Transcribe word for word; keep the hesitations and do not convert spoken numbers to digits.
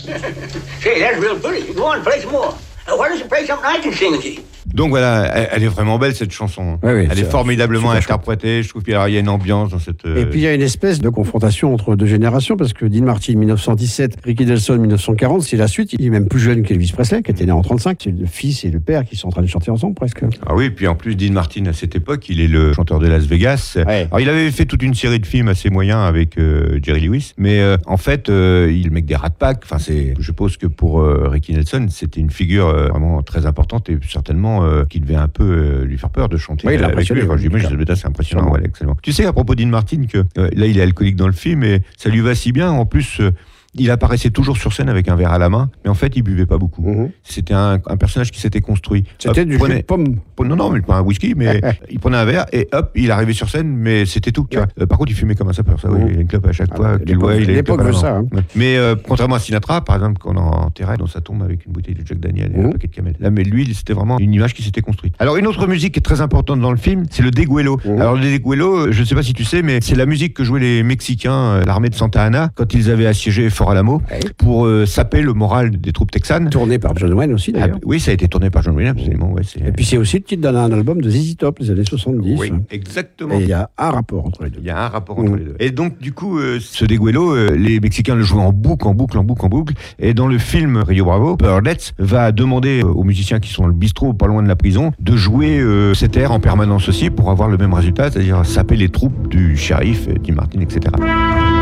Say, that's real pretty. Go on, play some more. Uh, why don't you play something I can sing with you? Donc voilà, elle, elle est vraiment belle cette chanson. Oui, oui, elle est, c'est formidablement super interprétée. Je trouve qu'il y a une ambiance dans cette. Et puis il y a une espèce de confrontation entre deux générations, parce que Dean Martin, dix-neuf cent dix-sept, Ricky Nelson, dix-neuf cent quarante, c'est la suite. Il est même plus jeune qu'Elvis Presley, qui était né en trente-cinq. C'est le fils et le père qui sont en train de chanter ensemble presque. Ah oui, puis en plus, Dean Martin, à cette époque, il est le chanteur de Las Vegas. Ouais. Alors il avait fait toute une série de films assez moyens avec euh, Jerry Lewis, mais euh, en fait, euh, il est le mec des Rat Pack. Enfin, c'est, je suppose que pour euh, Ricky Nelson, c'était une figure euh, vraiment très importante et certainement euh, qui devait un peu euh, lui faire peur de chanter oui, il avec lui. Enfin, j'imagine que c'est impressionnant. Ouais, excellent. Tu sais, à propos de Dean Martin, que euh, là, il est alcoolique dans le film et ça lui va si bien. En plus, euh, il apparaissait toujours sur scène avec un verre à la main, mais en fait, il buvait pas beaucoup. Mm-hmm. C'était un, un personnage qui s'était construit. C'était hop, du prenait, jus de pomme. Non, non, mais pas un whisky, mais il prenait un verre et hop, il arrivait sur scène, mais c'était tout. Tu vois. Euh, par contre, il fumait comme un sapeur. Ça, mm-hmm. oui, il a une clope à chaque ah, fois. Tu vois, il a une clope à la main. Hein. Mais euh, contrairement à Sinatra, par exemple, qu'on enterrait dans sa tombe avec une bouteille de Jack Daniel et mm-hmm. un paquet de camel. Là, mais lui, c'était vraiment une image qui s'était construite. Alors, une autre musique qui est très importante dans le film, c'est le deguelo. Mm-hmm. Alors, le deguelo, je ne sais pas si tu sais, mais c'est la musique que jouaient les Mexicains, l'armée de Santa Anna, quand ils avaient assiégé Fort Alamo. Ouais. Pour euh, saper le moral des troupes texanes. Tourné par John Wayne aussi, d'ailleurs. Ah, oui, ça a été tourné par John Wayne, absolument. Ouais, c'est... Et puis c'est aussi le titre d'un album de Z Z Top, les années soixante-dix. Oui, exactement. Et il y a un rapport entre les deux. Il y a un rapport entre mmh. les deux. Et donc, du coup, euh, ce deguelo, euh, les Mexicains le jouaient en boucle, en boucle, en boucle, en boucle. Et dans le film Rio Bravo, Birdlets va demander aux musiciens qui sont dans le bistrot, pas loin de la prison, de jouer euh, cet air en permanence aussi pour avoir le même résultat, c'est-à-dire saper les troupes du shérif, Dean Martin, et cetera.